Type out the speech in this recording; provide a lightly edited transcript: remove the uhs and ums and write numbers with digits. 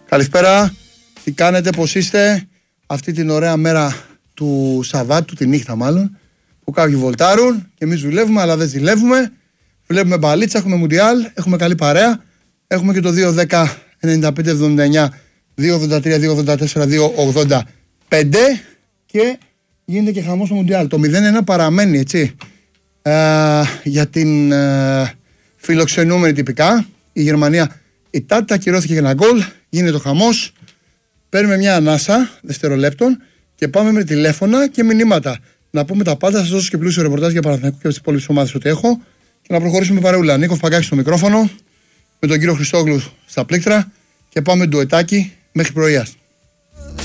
Καλησπέρα, τι κάνετε, πώς είστε αυτή την ωραία μέρα του Σαββάτου, τη νύχτα μάλλον, που κάποιοι βολτάρουν και εμείς δουλεύουμε, αλλά δεν ζηλεύουμε. Βλέπουμε μπαλίτσα, έχουμε μουντιάλ, έχουμε καλή παρέα. Έχουμε και το 2-10-95-79, 2-83-2-84-2-85 και γίνεται και χαμός στο μουντιάλ. Το 0-1 παραμένει, έτσι, για την φιλοξενούμενη τυπικά. Η Γερμανία η Τάτα ακυρώθηκε για ένα γκολ, γίνεται το χαμός. Παίρνουμε μια ανάσα δευτερολέπτων και πάμε με τηλέφωνα και μηνύματα. Να πούμε τα πάντα, σας δώσω και πλούσιο ρεπορτάζ για Παναθηναϊκό και τις υπόλοιπες ομάδες ότι έχω και να προχωρήσουμε παρεούλα. Νίκο Παγκάκη στο μικρόφωνο, με τον κύριο Χριστόγλου στα πλήκτρα και πάμε ντουετάκι μέχρι πρωίας.